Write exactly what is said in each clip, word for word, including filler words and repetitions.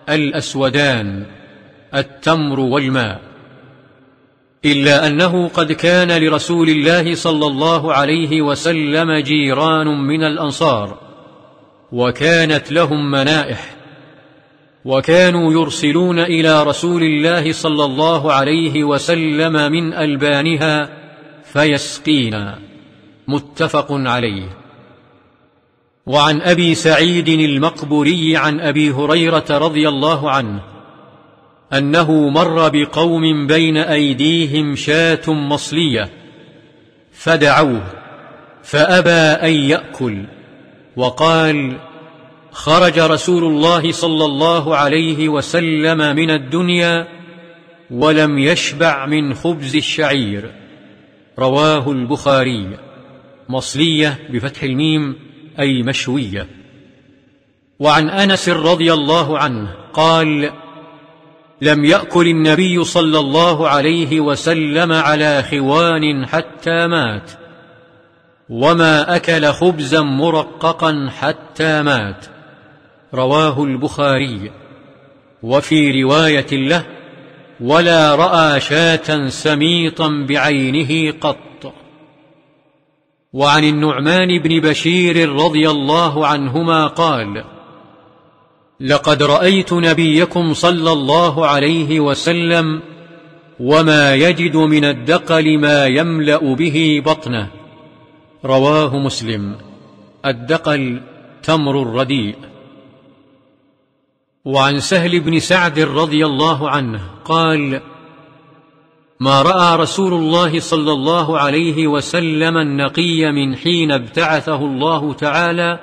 الأسودان التمر والماء. إلا أنه قد كان لرسول الله صلى الله عليه وسلم جيران من الأنصار، وكانت لهم منائح، وكانوا يرسلون إلى رسول الله صلى الله عليه وسلم من ألبانها فيسقينا. متفق عليه. وعن أبي سعيد المقبوري عن أبي هريرة رضي الله عنه أنه مر بقوم بين أيديهم شاة مصلية فدعوه فأبى أن يأكل، وقال: خرج رسول الله صلى الله عليه وسلم من الدنيا ولم يشبع من خبز الشعير. رواه البخاري. مصلية بفتح الميم أي مشوية. وعن أنس رضي الله عنه قال: لم يأكل النبي صلى الله عليه وسلم على خوان حتى مات، وما أكل خبزا مرققا حتى مات. رواه البخاري. وفي رواية له: ولا رأى شاة سميطا بعينه قط. وعن النعمان بن بشير رضي الله عنهما قال: لقد رأيت نبيكم صلى الله عليه وسلم وما يجد من الدقل ما يملأ به بطنه. رواه مسلم. الدقل تمر الرديء. وعن سهل بن سعد رضي الله عنه قال: ما رأى رسول الله صلى الله عليه وسلم النقي من حين ابتعثه الله تعالى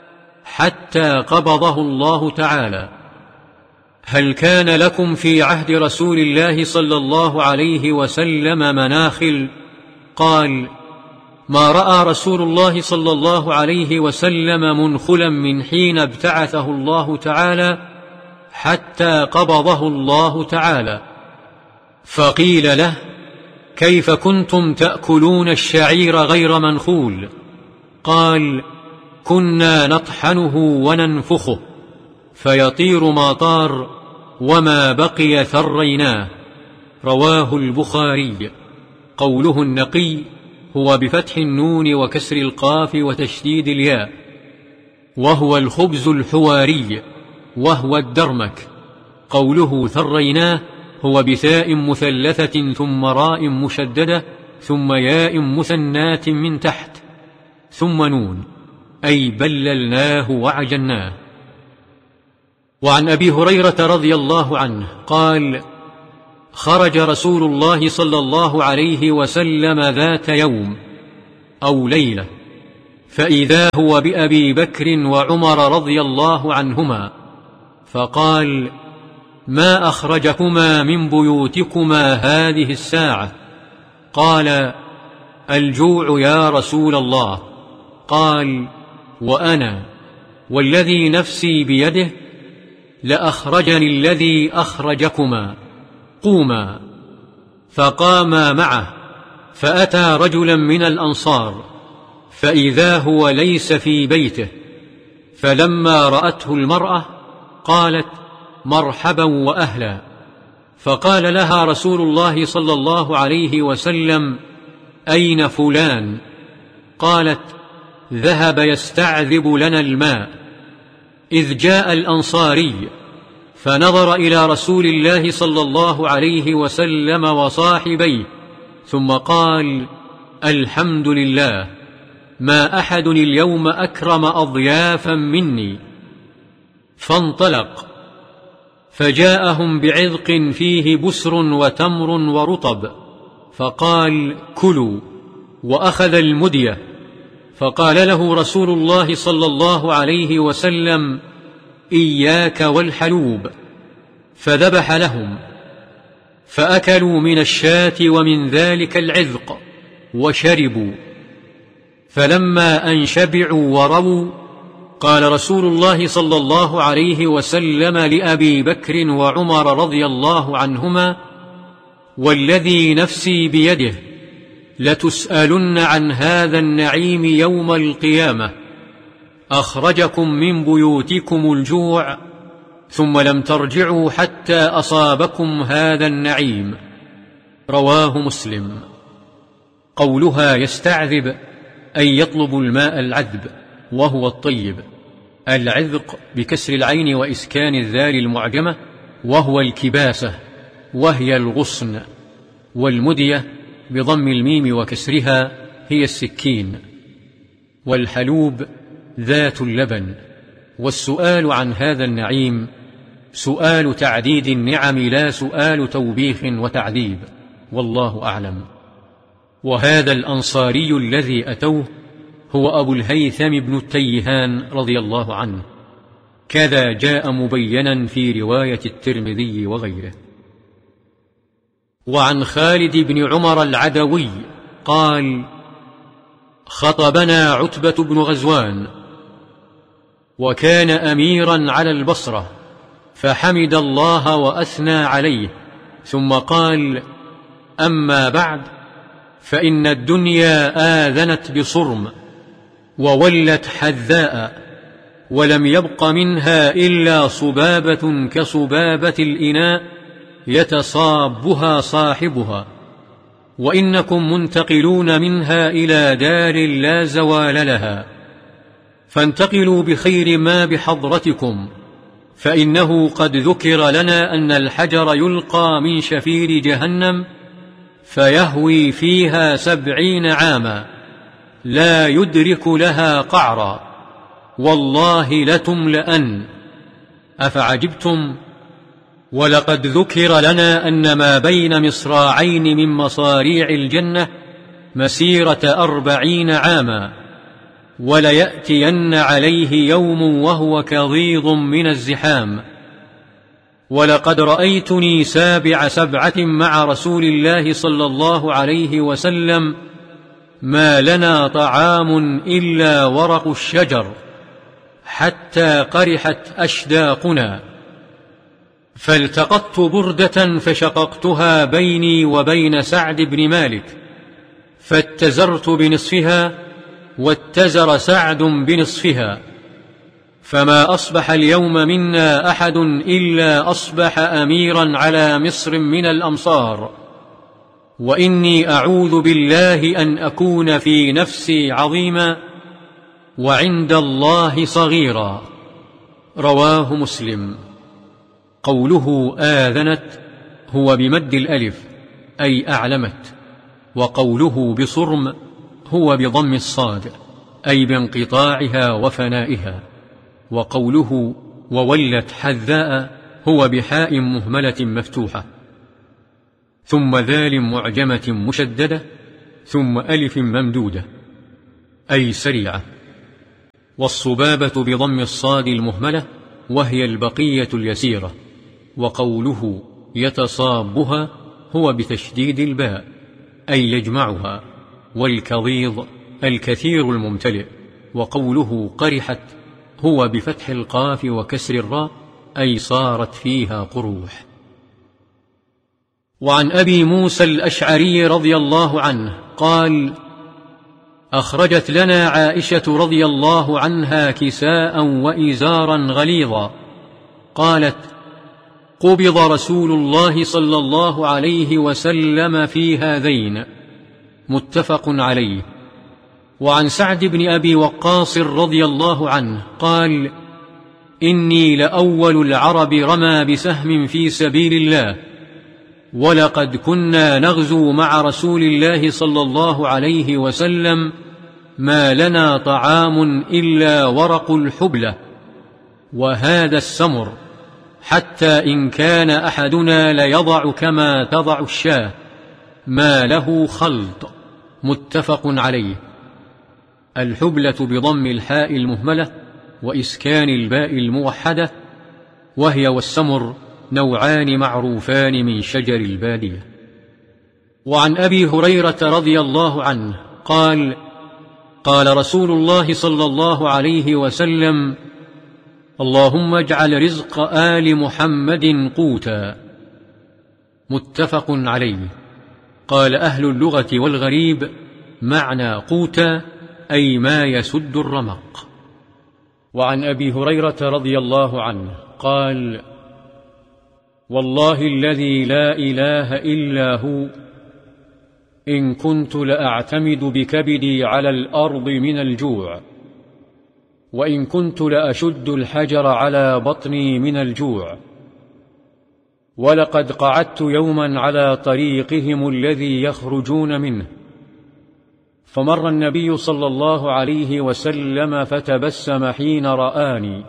حتى قبضه الله تعالى. هل كان لكم في عهد رسول الله صلى الله عليه وسلم مناخل؟ قال: ما رأى رسول الله صلى الله عليه وسلم منخلا من حين ابتعثه الله تعالى حتى قبضه الله تعالى. فقيل له: كيف كنتم تأكلون الشعير غير منخول؟ قال: كنا نطحنه وننفخه فيطير ما طار، وما بقي ثريناه. رواه البخاري. قوله النقي هو بفتح النون وكسر القاف وتشديد الياء، وهو الخبز الحواري وهو الدرمك. قوله ثريناه هو بثاء مثلثة ثم راء مشددة ثم ياء مثناة من تحت ثم نون، أي بللناه وعجناه. وعن أبي هريرة رضي الله عنه قال: خرج رسول الله صلى الله عليه وسلم ذات يوم أو ليلة، فإذا هو بأبي بكر وعمر رضي الله عنهما، فقال: ما أخرجكما من بيوتكما هذه الساعة؟ قال: الجوع يا رسول الله. قال: وأنا والذي نفسي بيده لأخرجني الذي أخرجكما، قوما. فقاما معه، فأتى رجلا من الأنصار فإذا هو ليس في بيته، فلما رأته المرأة قالت: مرحبا وأهلا. فقال لها رسول الله صلى الله عليه وسلم: أين فلان؟ قالت: ذهب يستعذب لنا الماء. إذ جاء الأنصاري فنظر إلى رسول الله صلى الله عليه وسلم وصاحبيه، ثم قال: الحمد لله، ما أحد اليوم أكرم أضيافا مني. فانطلق فجاءهم بعذق فيه بسر وتمر ورطب، فقال: كلوا، وأخذ المدية. فقال له رسول الله صلى الله عليه وسلم: إياك والحلوب. فذبح لهم، فأكلوا من الشاة ومن ذلك العذق وشربوا. فلما أن شبعوا ورووا، قال رسول الله صلى الله عليه وسلم لأبي بكر وعمر رضي الله عنهما: والذي نفسي بيده لتسألن عن هذا النعيم يوم القيامة. أخرجكم من بيوتكم الجوع ثم لم ترجعوا حتى أصابكم هذا النعيم. رواه مسلم. قولها يستعذب أي يطلب الماء العذب وهو الطيب. العذق بكسر العين وإسكان الذال المعجمة، وهو الكباسة وهي الغصن. والمدية بضم الميم وكسرها هي السكين. والحلوب ذات اللبن. والسؤال عن هذا النعيم سؤال تعديد النعم لا سؤال توبيخ وتعذيب، والله أعلم. وهذا الأنصاري الذي أتوه هو أبو الهيثم بن التيهان رضي الله عنه، كذا جاء مبينا في رواية الترمذي وغيره. وعن خالد بن عمر العدوي قال: خطبنا عتبة بن غزوان، وكان أميرا على البصرة، فحمد الله وأثنى عليه، ثم قال: أما بعد، فإن الدنيا آذنت بصرم وولت حذاء، ولم يبق منها إلا صبابة كصبابة الإناء يتصابها صاحبها، وإنكم منتقلون منها إلى دار لا زوال لها، فانتقلوا بخير ما بحضرتكم، فإنه قد ذكر لنا أن الحجر يلقى من شفير جهنم فيهوي فيها سبعين عاما لا يدرك لها قعرا، والله لتملأن. أفعجبتم؟ ولقد ذكر لنا أن ما بين مصراعين من مصاريع الجنة مسيرة أربعين عاما، وليأتين عليه يوم وهو كظيظ من الزحام. ولقد رأيتني سابع سبعة مع رسول الله صلى الله عليه وسلم، ما لنا طعام إلا ورق الشجر، حتى قرحت أشداقنا، فالتقطت بردة فشققتها بيني وبين سعد بن مالك، فاتزرت بنصفها واتزر سعد بنصفها، فما أصبح اليوم منا أحد إلا أصبح أميرا على مصر من الأمصار، وإني أعوذ بالله أن أكون في نفسي عظيما وعند الله صغيرا. رواه مسلم. قوله آذنت هو بمد الألف أي أعلمت، وقوله بصرم هو بضم الصاد أي بانقطاعها وفنائها، وقوله وولت حذاء هو بحاء مهملة مفتوحة، ثم ذال معجمة مشددة، ثم ألف ممدودة أي سريعة. والصبابة بضم الصاد المهملة وهي البقية اليسيرة. وقوله يتصابها هو بتشديد الباء أي يجمعها. والكظيظ الكثير الممتلئ. وقوله قرحت هو بفتح القاف وكسر الراء أي صارت فيها قروح. وعن أبي موسى الأشعري رضي الله عنه قال: أخرجت لنا عائشة رضي الله عنها كساء وإزارا غليظا، قالت: قبض رسول الله صلى الله عليه وسلم في هذين، متفق عليه. وعن سعد بن أبي وقاص رضي الله عنه قال: إني لأول العرب رمى بسهم في سبيل الله، ولقد كنا نغزو مع رسول الله صلى الله عليه وسلم، ما لنا طعام إلا ورق الحبلة وهذا السمر، حتى إن كان أحدنا ليضع كما تضع الشاة، ما له خلط. متفق عليه. الحبلة بضم الحاء المهملة وإسكان الباء الموحدة، وهي والسمر نوعان معروفان من شجر البادية. وعن أبي هريرة رضي الله عنه قال: قال رسول الله صلى الله عليه وسلم: اللهم اجعل رزق آل محمد قوتا. متفق عليه. قال أهل اللغة والغريب: معنى قوتا أي ما يسد الرمق. وعن أبي هريرة رضي الله عنه قال: والله الذي لا إله إلا هو، إن كنت لأعتمد بكبدي على الأرض من الجوع، وإن كنت لأشد الحجر على بطني من الجوع. ولقد قعدت يوما على طريقهم الذي يخرجون منه، فمر النبي صلى الله عليه وسلم فتبسم حين رآني،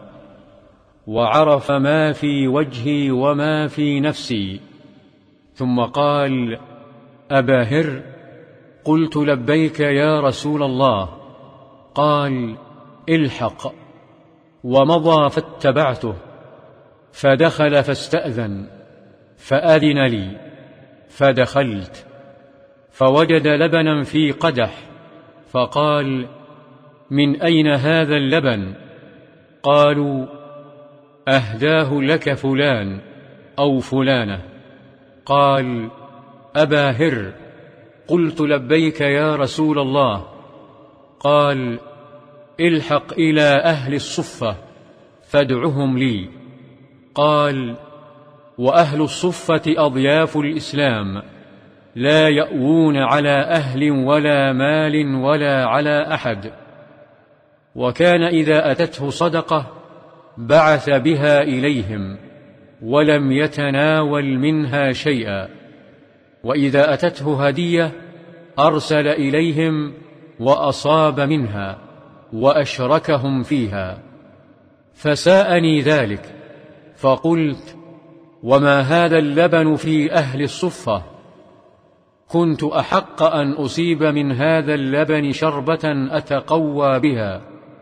وعرف ما في وجهي وما في نفسي، ثم قال: أبا هر؟ قلت: لبيك يا رسول الله. قال: الحق. ومضى فاتبعته، فدخل فاستأذن، فأذن لي، فدخلت، فوجد لبنا في قدح، فقال: من أين هذا اللبن؟ قالوا: أهداه لك فلان أو فلانة. قال: أبا هر؟ قلت: لبيك يا رسول الله. قال: الحق إلى أهل الصفة فادعهم لي. قال: وأهل الصفة أضياف الإسلام، لا يأوون على أهل ولا مال ولا على أحد. وكان إذا أتته صدقة بعث بها إليهم، ولم يتناول منها شيئا، وإذا أتته هدية أرسل إليهم وأصاب منها وأشركهم فيها. فساءني ذلك، فقلت: وما هذا اللبن في أهل الصفة؟ كنت أحق أن أصيب من هذا اللبن شربة أتقوى بها،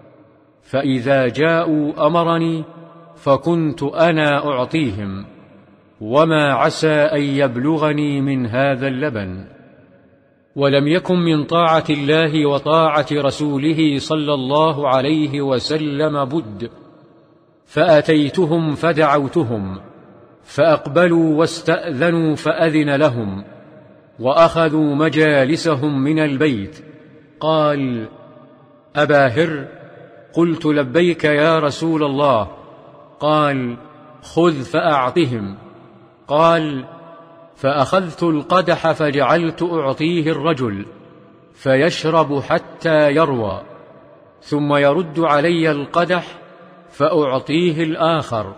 فإذا جاءوا أمرني فكنت أنا أعطيهم، وما عسى أن يبلغني من هذا اللبن. ولم يكن من طاعة الله وطاعة رسوله صلى الله عليه وسلم بد، فأتيتهم فدعوتهم، فأقبلوا واستأذنوا فأذن لهم، وأخذوا مجالسهم من البيت. قال: أبا هر؟ قلت: لبيك يا رسول الله. قال: خذ فأعطهم. قال: فأخذت القدح فجعلت أعطيه الرجل فيشرب حتى يروى، ثم يرد علي القدح فأعطيه الآخر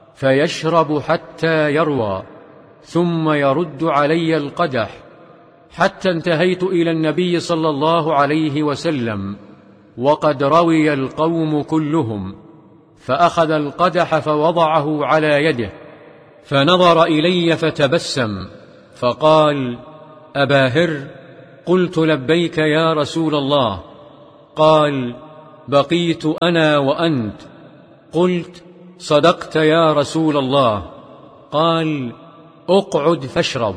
فيشرب حتى يروى، ثم يرد علي القدح، حتى انتهيت إلى النبي صلى الله عليه وسلم وقد روي القوم كلهم، فأخذ القدح فوضعه على يده، فنظر إلي فتبسم، فقال: أبا هر؟ قلت: لبيك يا رسول الله. قال: بقيت أنا وأنت. قلت: صدقت يا رسول الله. قال: اقعد فاشرب.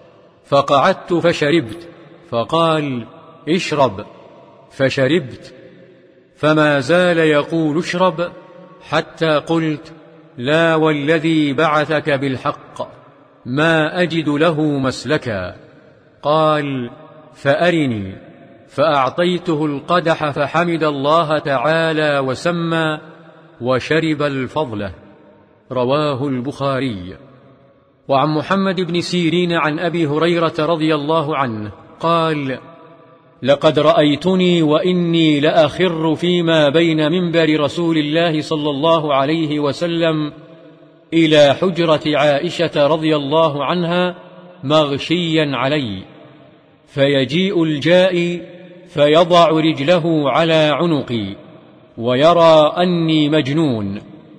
فقعدت فشربت، فقال: اشرب، فشربت، فما زال يقول اشرب، حتى قلت: لا والذي بعثك بالحق، ما أجد له مسلكا. قال: فأرني. فأعطيته القدح فحمد الله تعالى وسمى، وشرب الفضلة. رواه البخاري. وعن محمد بن سيرين عن أبي هريرة رضي الله عنه قال: لقد رأيتني وإني لأخر فيما بين منبر رسول الله صلى الله عليه وسلم إلى حجرة عائشة رضي الله عنها مغشيا علي، فيجيء الجائي فيضع رجله على عنقي ويرى أني مجنون،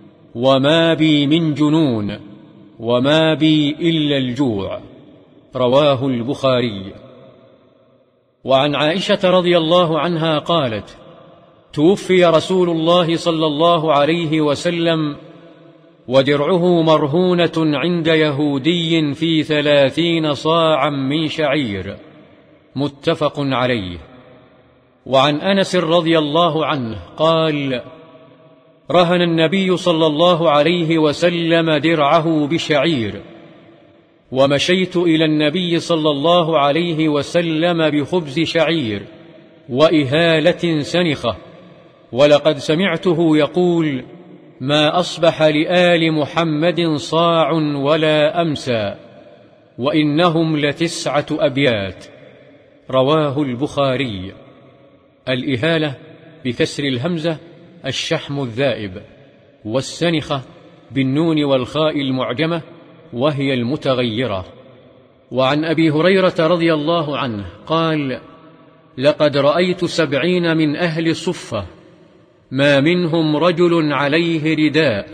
وما بي من جنون، وما بي إلا الجوع. رواه البخاري. وعن عائشة رضي الله عنها قالت: توفي رسول الله صلى الله عليه وسلم ودرعه مرهونة عند يهودي في ثلاثين صاعا من شعير. متفق عليه. وعن أنس رضي الله عنه قال: رهن النبي صلى الله عليه وسلم درعه بشعير، ومشيت إلى النبي صلى الله عليه وسلم بخبز شعير وإهالة سنخة، ولقد سمعته يقول: ما أصبح لآل محمد صاع ولا أمسى، وإنهم لتسعة أبيات. رواه البخاري. الإهالة بكسر الهمزة الشحم الذائب، والسنخة بالنون والخاء المعجمة وهي المتغيرة. وعن أبي هريرة رضي الله عنه قال: لقد رأيت سبعين من أهل الصفة ما منهم رجل عليه رداء،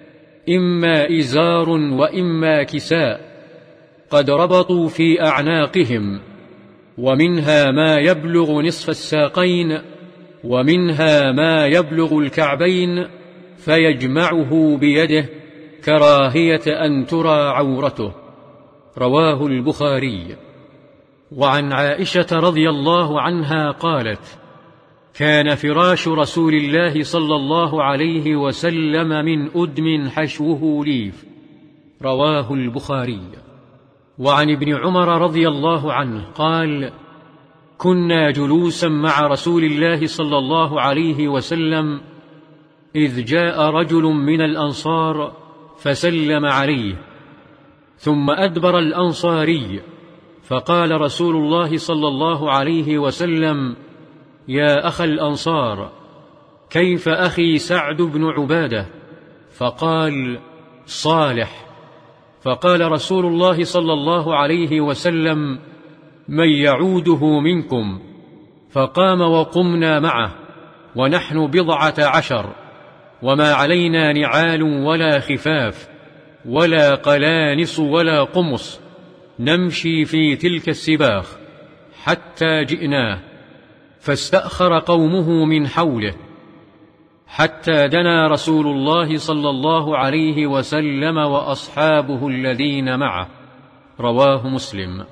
إما إزار وإما كساء، قد ربطوا في أعناقهم، ومنها ما يبلغ نصف الساقين، ومنها ما يبلغ الكعبين، فيجمعه بيده كراهية أن ترى عورته. رواه البخاري. وعن عائشة رضي الله عنها قالت: كان فراش رسول الله صلى الله عليه وسلم من أدم حشوه ليف. رواه البخاري. وعن ابن عمر رضي الله عنه قال: كنا جلوسا مع رسول الله صلى الله عليه وسلم إذ جاء رجل من الأنصار فسلم عليه، ثم أدبر الأنصاري، فقال رسول الله صلى الله عليه وسلم: يا أخا الأنصار، كيف أخي سعد بن عبادة؟ فقال: صالح. فقال رسول الله صلى الله عليه وسلم: من يعوده منكم؟ فقام وقمنا معه، ونحن بضعة عشر، وما علينا نعال ولا خفاف ولا قلانص ولا قمص، نمشي في تلك السباخ حتى جئناه، فاستأخر قومه من حوله، حتى دنا رسول الله صلى الله عليه وسلم وأصحابه الذين معه. رواه مسلم.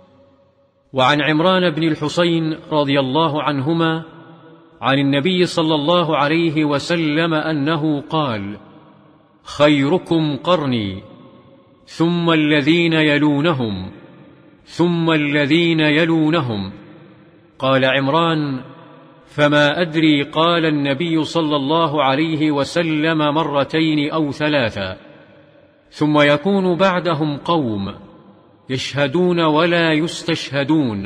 وعن عمران بن الحصين رضي الله عنهما عن النبي صلى الله عليه وسلم أنه قال: خيركم قرني، ثم الذين يلونهم، ثم الذين يلونهم. قال عمران: فما أدري قال النبي صلى الله عليه وسلم مرتين أو ثلاثا. ثم يكون بعدهم قوم يشهدون ولا يستشهدون،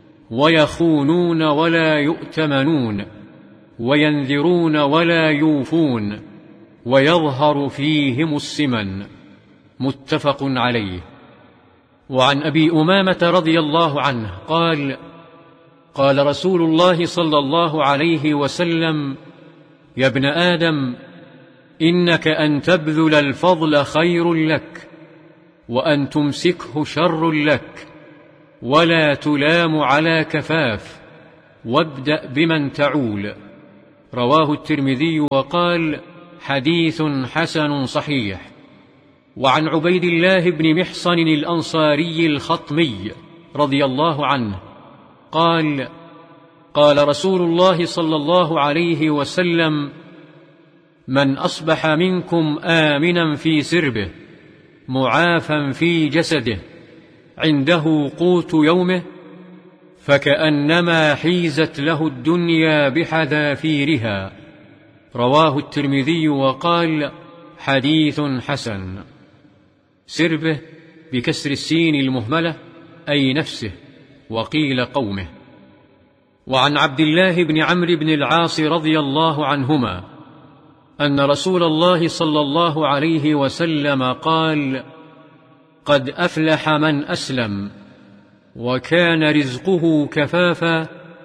ويخونون ولا يؤتمنون، وينذرون ولا يوفون، ويظهر فيهم السمن. متفق عليه. وعن أبي أمامة رضي الله عنه قال: قال رسول الله صلى الله عليه وسلم: يا ابن آدم، إنك أن تبذل الفضل خير لك، وأن تمسكه شر لك، ولا تلام على كفاف، وابدأ بمن تعول. رواه الترمذي وقال: حديث حسن صحيح. وعن عبيد الله بن محصن الأنصاري الخطمي رضي الله عنه قال: قال رسول الله صلى الله عليه وسلم: من أصبح منكم آمنا في سربه، معافا في جسده، عنده قوت يومه، فكأنما حيزت له الدنيا بحذافيرها. رواه الترمذي وقال: حديث حسن. سربه بكسر السين المهملة أي نفسه، وقيل قومه. وعن عبد الله بن عمرو بن العاص رضي الله عنهما أن رسول الله صلى الله عليه وسلم قال: قد أفلح من أسلم، وكان رزقه كفافا،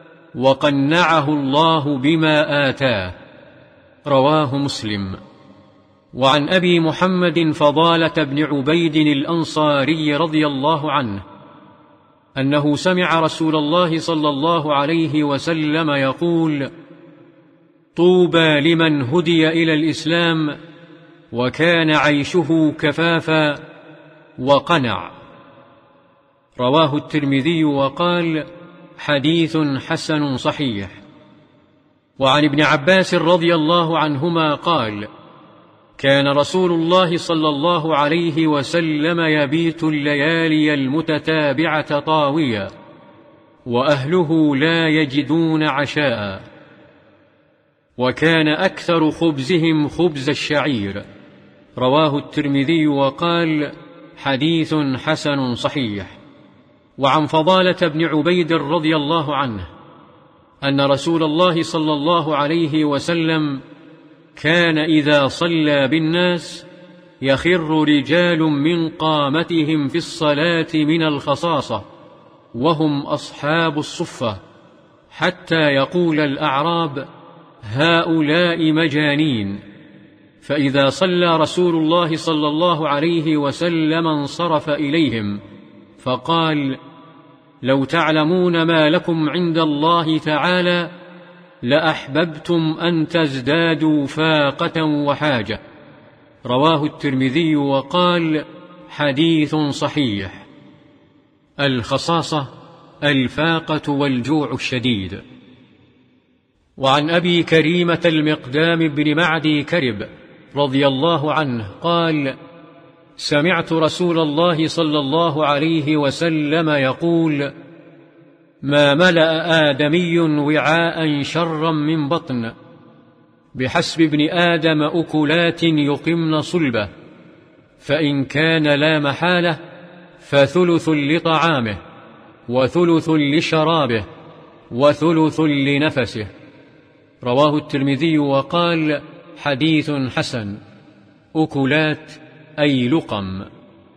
وقنعه الله بما آتاه. رواه مسلم. وعن أبي محمد فضالة بن عبيد الأنصاري رضي الله عنه أنه سمع رسول الله صلى الله عليه وسلم يقول: طوبى لمن هدي إلى الإسلام، وكان عيشه كفافا وقنع. رواه الترمذي وقال: حديث حسن صحيح. وعن ابن عباس رضي الله عنهما قال: كان رسول الله صلى الله عليه وسلم يبيت الليالي المتتابعة طاويا، وأهله لا يجدون عشاء. وكان أكثر خبزهم خبز الشعير. رواه الترمذي وقال: حديث حسن صحيح. وعن فضالة بن عبيد رضي الله عنه أن رسول الله صلى الله عليه وسلم كان إذا صلى بالناس يخر رجال من قامتهم في الصلاة من الخصاصة وهم أصحاب الصفة، حتى يقول الأعراب: هؤلاء مجانين. فإذا صلى رسول الله صلى الله عليه وسلم انصرف إليهم فقال: لو تعلمون ما لكم عند الله تعالى لأحببتم أن تزدادوا فاقة وحاجة. رواه الترمذي وقال: حديث صحيح. الخصاصة الفاقة والجوع الشديد. وعن أبي كريمة المقدام بن معدي كرب رضي الله عنه قال: سمعت رسول الله صلى الله عليه وسلم يقول: ما ملأ آدمي وعاء شرا من بطن، بحسب ابن آدم أكلات يقمن صلبه، فإن كان لا محالة فثلث لطعامه وثلث لشرابه وثلث لنفسه. رواه الترمذي وقال: حديث حسن. أكلات أي لقم.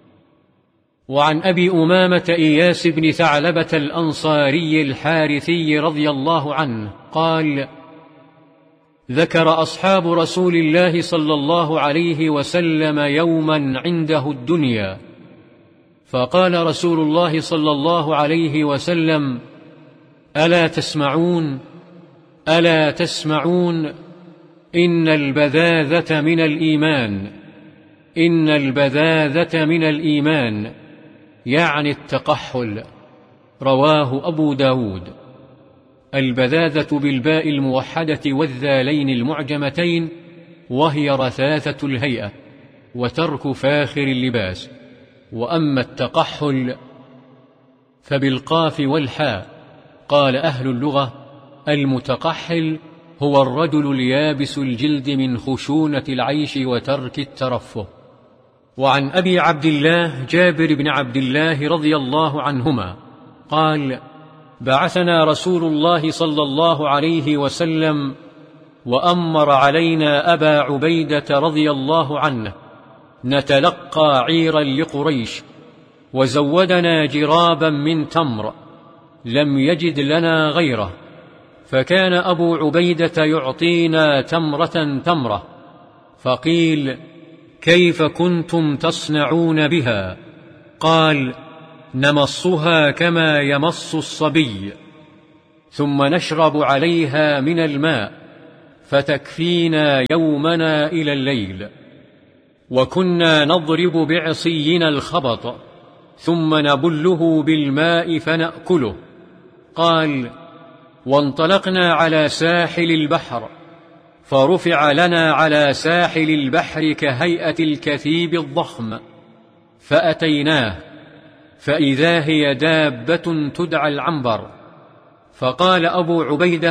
وعن أبي أمامة إياس بن ثعلبة الأنصاري الحارثي رضي الله عنه قال: ذكر أصحاب رسول الله صلى الله عليه وسلم يوما عنده الدنيا، فقال رسول الله صلى الله عليه وسلم: ألا تسمعون ألا تسمعون إن البذاذة من الإيمان إن البذاذة من الإيمان، يعني التقحل. رواه أبو داود. البذاذة بالباء الموحدة والذالين المعجمتين، وهي رثاثة الهيئة وترك فاخر اللباس. وأما التقحل فبالقاف والحاء. قال أهل اللغة: المتقحل هو الرجل اليابس الجلد من خشونة العيش وترك الترفه. وعن أبي عبد الله جابر بن عبد الله رضي الله عنهما قال: بعثنا رسول الله صلى الله عليه وسلم وأمر علينا أبا عبيدة رضي الله عنه نتلقى عيرا لقريش، وزودنا جرابا من تمر لم يجد لنا غيره، فكان أبو عبيدة يعطينا تمرة تمرة، فقيل: كيف كنتم تصنعون بها؟ قال: نمصها كما يمص الصبي، ثم نشرب عليها من الماء فتكفينا يومنا إلى الليل. وكنا نضرب بعصينا الخبط ثم نبله بالماء فنأكله. قال: وانطلقنا على ساحل البحر، فرفع لنا على ساحل البحر كهيئة الكثيب الضخم، فأتيناه فإذا هي دابة تدعى العنبر، فقال أبو عبيدة: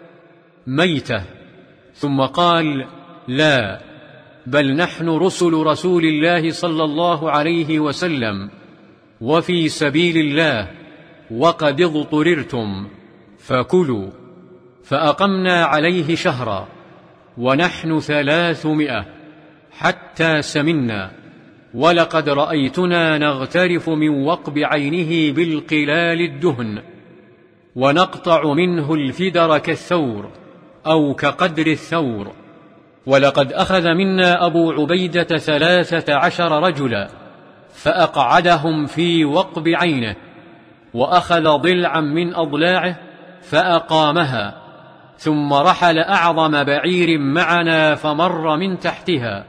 ميتة. ثم قال: لا، بل نحن رسل رسول الله صلى الله عليه وسلم وفي سبيل الله، وقد اضطررتم فكلوا. فأقمنا عليه شهرا ونحن ثلاثمائة حتى سمنا، ولقد رأيتنا نغترف من وقب عينه بالقلال الدهن، ونقطع منه الفدر كالثور أو كقدر الثور. ولقد أخذ منا أبو عبيدة ثلاثة عشر رجلا فأقعدهم في وقب عينه، وأخذ ضلعا من أضلاعه فأقامها، ثم رحل أعظم بعير معنا فمر من تحتها،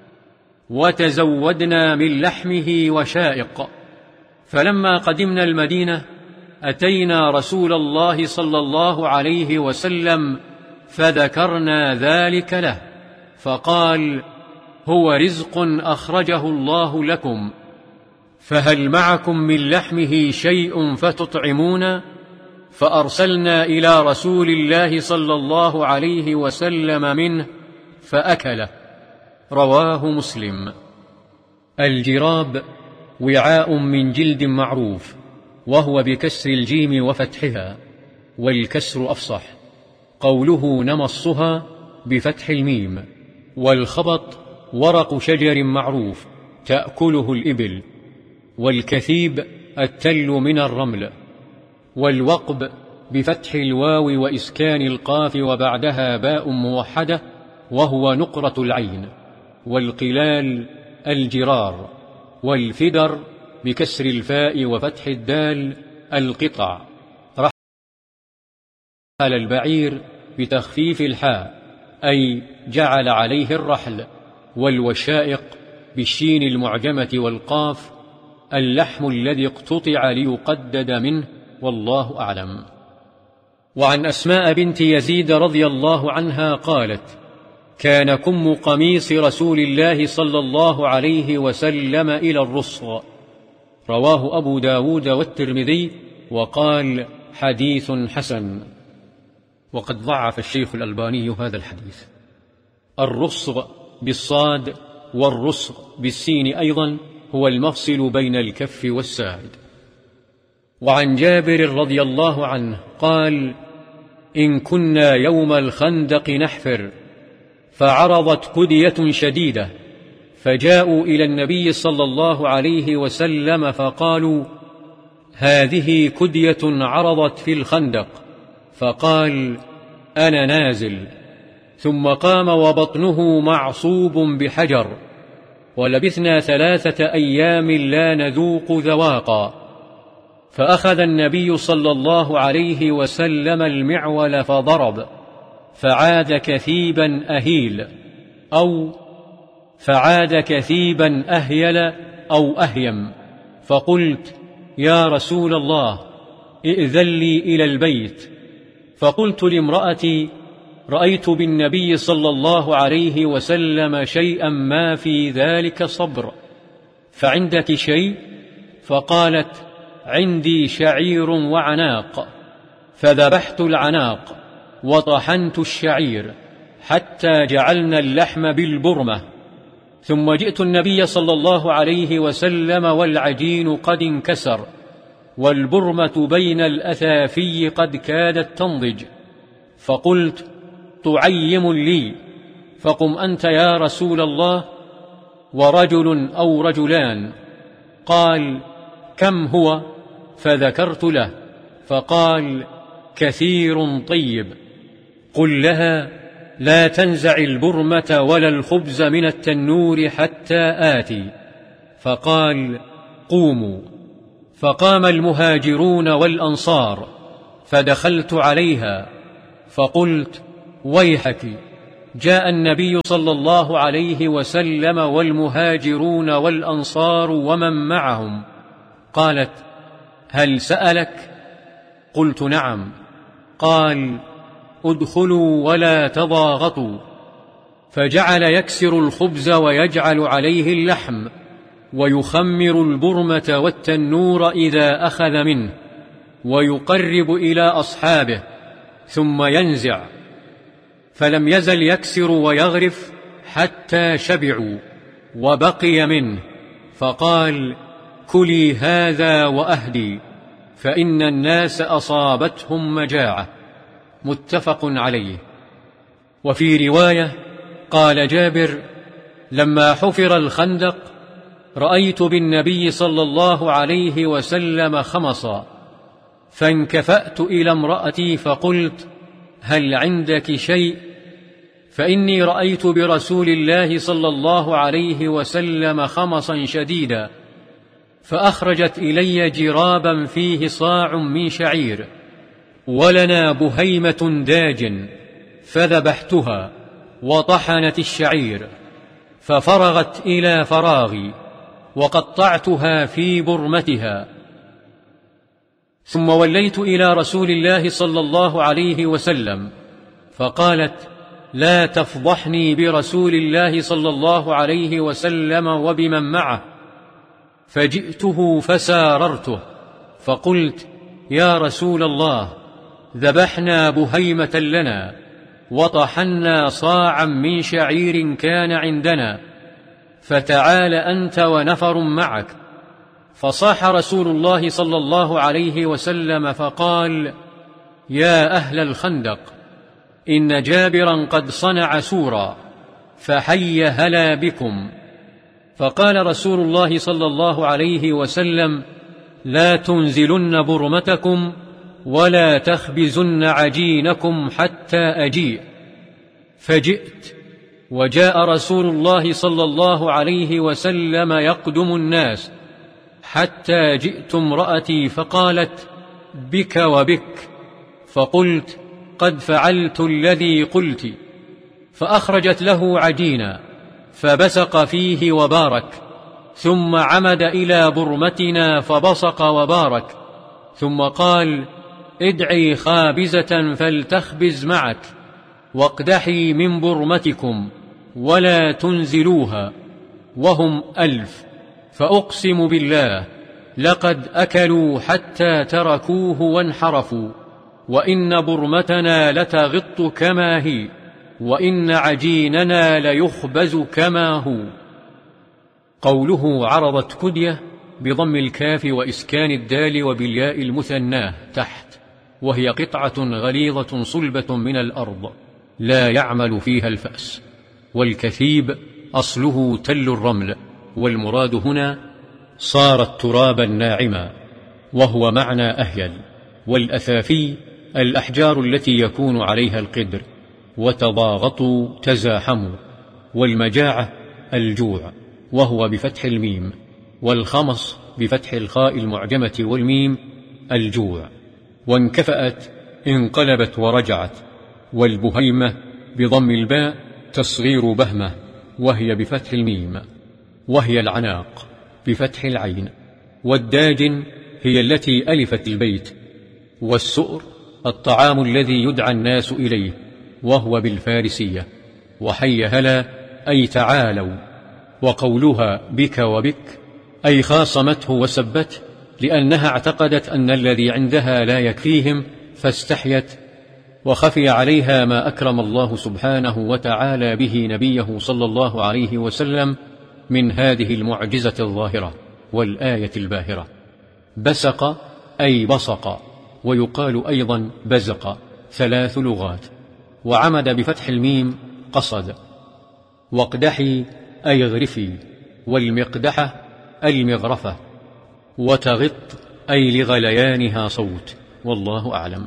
وتزودنا من لحمه وشائق. فلما قدمنا المدينة أتينا رسول الله صلى الله عليه وسلم فذكرنا ذلك له، فقال: هو رزق أخرجه الله لكم، فهل معكم من لحمه شيء فتطعمون؟ فأرسلنا إلى رسول الله صلى الله عليه وسلم منه فأكله. رواه مسلم. الجراب وعاء من جلد معروف، وهو بكسر الجيم وفتحها، والكسر أفصح. قوله نمصها بفتح الميم. والخبط ورق شجر معروف تأكله الإبل. والكثيب التل من الرمل. والوقب بفتح الواو وإسكان القاف وبعدها باء موحدة، وهو نقرة العين. والقلال الجرار. والفدر بكسر الفاء وفتح الدال القطع. رحل البعير بتخفيف الحاء، أي جعل عليه الرحل. والوشائق بالشين المعجمة والقاف اللحم الذي اقتطع ليقدد منه، والله أعلم. وعن أسماء بنت يزيد رضي الله عنها قالت: كان كم قميص رسول الله صلى الله عليه وسلم إلى الرصغ. رواه أبو داود والترمذي، وقال: حديث حسن. وقد ضعف الشيخ الألباني هذا الحديث. الرصغ بالصاد والرصغ بالسين أيضا هو المفصل بين الكف والساعد. وعن جابر رضي الله عنه قال: إن كنا يوم الخندق نحفر، فعرضت كدية شديدة، فجاءوا إلى النبي صلى الله عليه وسلم فقالوا: هذه كدية عرضت في الخندق. فقال: أنا نازل. ثم قام وبطنه معصوب بحجر، ولبثنا ثلاثة أيام لا نذوق ذواقا. فأخذ النبي صلى الله عليه وسلم المعول فضرب، فعاد كثيبا أهيل، أو فعاد كثيبا أهيل أو أهيم. فقلت: يا رسول الله، ائذن لي إلى البيت. فقلت لامرأتي: رأيت بالنبي صلى الله عليه وسلم شيئا ما في ذلك صبر، فعندك شيء؟ فقالت: عندي شعير وعناق. فذبحت العناق وطحنت الشعير حتى جعلنا اللحم بالبرمة، ثم جئت النبي صلى الله عليه وسلم والعجين قد انكسر، والبرمة بين الأثافي قد كادت تنضج. فقلت: تعيم لي، فقم أنت يا رسول الله، ورجل أو رجلان. قال: كم هو؟ فذكرت له، فقال: كثير طيب. قل لها: لا تنزع البرمة ولا الخبز من التنور حتى آتي. فقال: قوموا. فقام المهاجرون والأنصار، فدخلت عليها فقلت: ويحك، جاء النبي صلى الله عليه وسلم والمهاجرون والأنصار ومن معهم. قالت: هل سألك؟ قلت: نعم. قال: ادخلوا ولا تضاغطوا. فجعل يكسر الخبز ويجعل عليه اللحم، ويخمر البرمة والتنور إذا أخذ منه، ويقرب إلى أصحابه، ثم ينزع. فلم يزل يكسر ويغرف حتى شبعوا وبقي منه، فقال: كلي هذا وأهدي، فإن الناس أصابتهم مجاعة. متفق عليه. وفي رواية قال جابر: لما حفر الخندق رأيت بالنبي صلى الله عليه وسلم خمصا، فانكفأت إلى امرأتي فقلت: هل عندك شيء؟ فإني رأيت برسول الله صلى الله عليه وسلم خمصا شديدا. فأخرجت إلي جرابا فيه صاع من شعير، ولنا بهيمة داج، فذبحتها وطحنت الشعير، ففرغت إلى فراغي، وقطعتها في برمتها. ثم وليت إلى رسول الله صلى الله عليه وسلم، فقالت: لا تفضحني برسول الله صلى الله عليه وسلم وبمن معه. فجئته فساررته، فقلت: يا رسول الله، ذبحنا بهيمة لنا وطحنا صاعا من شعير كان عندنا، فتعال أنت ونفر معك. فصاح رسول الله صلى الله عليه وسلم فقال: يا أهل الخندق، إن جابرا قد صنع سورا، فحي هلا بكم. فقال رسول الله صلى الله عليه وسلم: لا تنزلن برمتكم ولا تخبزن عجينكم حتى أجيء. فجئت، وجاء رسول الله صلى الله عليه وسلم يقدم الناس، حتى جئت امرأتي فقالت: بك وبك. فقلت: قد فعلت الذي قلت. فأخرجت له عجينا فبسق فيه وبارك، ثم عمد إلى برمتنا فبصق وبارك، ثم قال: ادعي خابزة فلتخبز معك، واقدحي من برمتكم ولا تنزلوها، وهم ألف. فأقسم بالله لقد أكلوا حتى تركوه وانحرفوا، وإن برمتنا لتغط كما هي، وإن عجيننا ليخبز كما هو. قوله عرضت كدية بضم الكاف وإسكان الدال وبالياء المثناه تحت، وهي قطعة غليظة صلبة من الأرض لا يعمل فيها الفأس. والكثيب أصله تل الرمل، والمراد هنا صارت ترابا ناعما، وهو معنى أهيل. والأثافي الأحجار التي يكون عليها القدر، وتضاغطوا تزاحموا. والمجاعة الجوع، وهو بفتح الميم، والخمص بفتح الخاء المعجمة والميم الجوع. وانكفأت انقلبت ورجعت. والبهيمة بضم الباء تصغير بهمة، وهي بفتح الميم، وهي العناق بفتح العين. والداجن هي التي ألفت البيت. والسؤر الطعام الذي يدعى الناس إليه، وهو بالفارسية. وحي هلا أي تعالوا. وقولها بك وبك أي خاصمته وسبته، لأنها اعتقدت أن الذي عندها لا يكفيهم فاستحيت، وخفي عليها ما أكرم الله سبحانه وتعالى به نبيه صلى الله عليه وسلم من هذه المعجزة الظاهرة والآية الباهرة. بسق أي بصق، ويقال أيضا بزق، ثلاث لغات. وعمد بفتح الميم قصد. واقدحي أي اغرفي، والمقدحة المغرفة. وتغط أي لغليانها صوت، والله أعلم.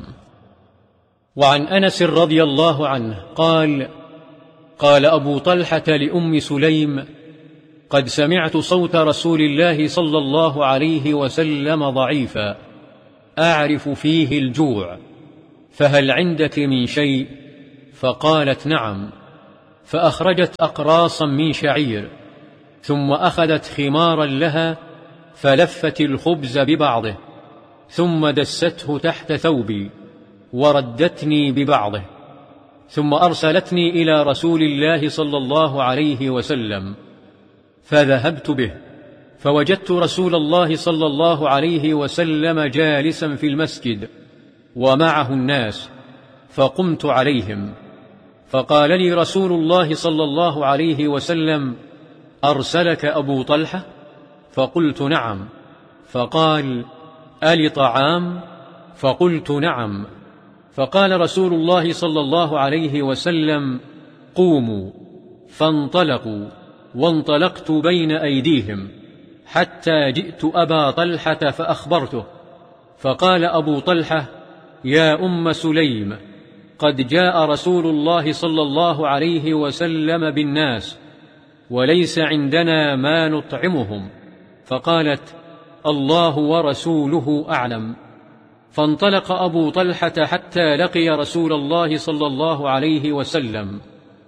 وعن أنس رضي الله عنه قال: قال أبو طلحة لأم سليم: قد سمعت صوت رسول الله صلى الله عليه وسلم ضعيفا أعرف فيه الجوع، فهل عندك من شيء؟ فقالت: نعم. فأخرجت أقراصا من شعير، ثم أخذت خمارا لها فلفت الخبز ببعضه، ثم دسته تحت ثوبي وردتني ببعضه، ثم أرسلتني إلى رسول الله صلى الله عليه وسلم، فذهبت به، فوجدت رسول الله صلى الله عليه وسلم جالسا في المسجد ومعه الناس، فقمت عليهم، فقال لي رسول الله صلى الله عليه وسلم: أرسلك أبو طلحة؟ فقلت: نعم. فقال: ألي طعام؟ فقلت: نعم. فقال رسول الله صلى الله عليه وسلم: قوموا. فانطلقوا، وانطلقت بين أيديهم حتى جئت أبا طلحة فأخبرته، فقال أبو طلحة: يا أم سليم، قد جاء رسول الله صلى الله عليه وسلم بالناس، وليس عندنا ما نطعمهم. فقالت: الله ورسوله أعلم. فانطلق أبو طلحة حتى لقي رسول الله صلى الله عليه وسلم،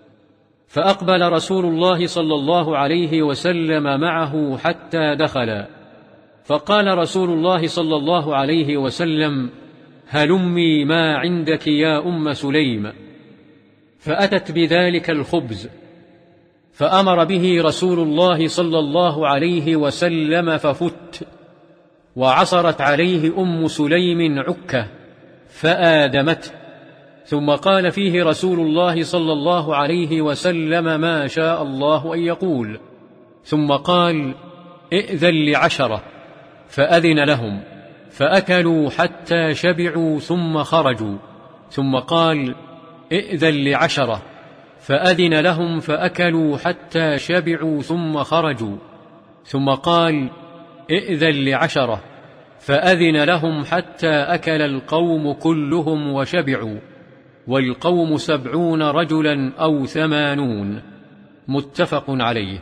فأقبل رسول الله صلى الله عليه وسلم معه حتى دخل، فقال رسول الله صلى الله عليه وسلم: هلمي ما عندك يا أم سليم. فأتت بذلك الخبز، فأمر به رسول الله صلى الله عليه وسلم ففت، وعصرت عليه أم سليم عكة، فآدمته. ثم قال فيه رسول الله صلى الله عليه وسلم ما شاء الله أن يقول، ثم قال: ائذن لعشرة، فأذن لهم فأكلوا حتى شبعوا ثم خرجوا. ثم قال: ائذن لعشرة، فأذن لهم فأكلوا حتى شبعوا ثم خرجوا. ثم قال: ائذن لعشرة، فأذن لهم حتى أكل القوم كلهم وشبعوا، والقوم سبعون رجلا أو ثمانون. متفق عليه.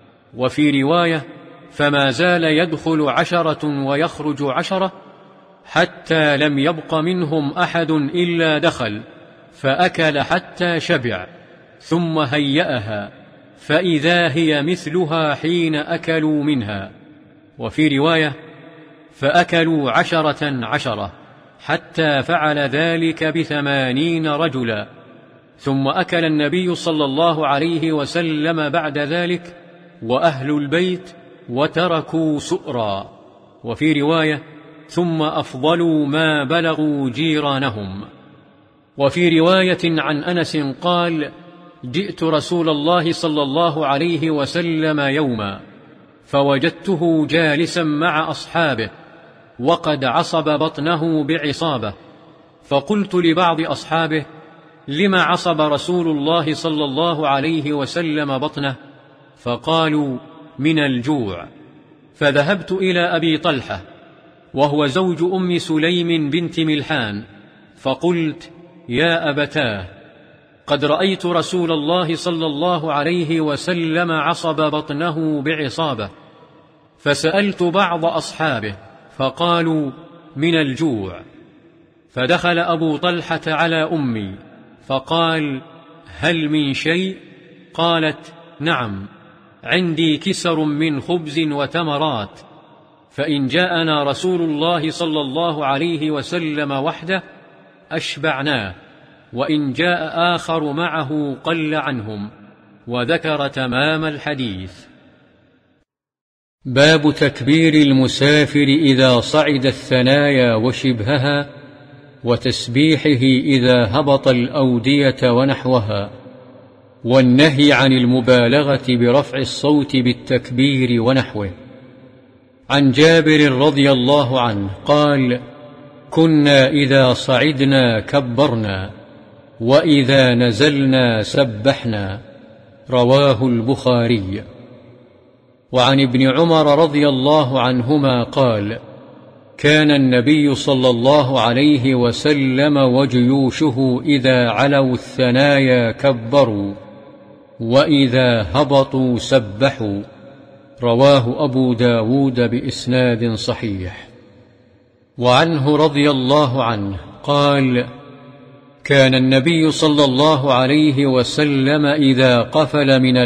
وفي رواية: فما زال يدخل عشرة ويخرج عشرة حتى لم يبق منهم أحد إلا دخل فأكل حتى شبع، ثم هيأها فإذا هي مثلها حين أكلوا منها. وفي رواية: فأكلوا عشرة عشرة حتى فعل ذلك بثمانين رجلا. ثم أكل النبي صلى الله عليه وسلم بعد ذلك وأهل البيت وتركوا سؤرا. وفي رواية: ثم أفضلوا ما بلغوا جيرانهم. وفي رواية عن أنس قال: جئت رسول الله صلى الله عليه وسلم يوما فوجدته جالسا مع أصحابه وقد عصب بطنه بعصابة، فقلت لبعض أصحابه: لما عصب رسول الله صلى الله عليه وسلم بطنه؟ فقالوا: من الجوع. فذهبت إلى أبي طلحة وهو زوج أم سليم بنت ملحان، فقلت: يا أبتاه، قد رأيت رسول الله صلى الله عليه وسلم عصب بطنه بعصابة. فسألت بعض أصحابه فقالوا: من الجوع. فدخل أبو طلحة على أمي فقال: هل من شيء؟ قالت: نعم، عندي كسر من خبز وتمرات، فإن جاءنا رسول الله صلى الله عليه وسلم وحده أشبعناه، وإن جاء آخر معه قل عنهم. وذكر تمام الحديث. باب تكبير المسافر إذا صعد الثنايا وشبهها، وتسبيحه إذا هبط الأودية ونحوها، والنهي عن المبالغة برفع الصوت بالتكبير ونحوه. عن جابر رضي الله عنه قال: كنا إذا صعدنا كبرنا، وإذا نزلنا سبحنا. رواه البخاري. وعن ابن عمر رضي الله عنهما قال: كان النبي صلى الله عليه وسلم وجيوشه إذا علوا الثنايا كبروا، وإذا هبطوا سبحوا. رواه أبو داود بإسناد صحيح. وعنه رضي الله عنه قال: كان النبي صلى الله عليه وسلم إذا قفل من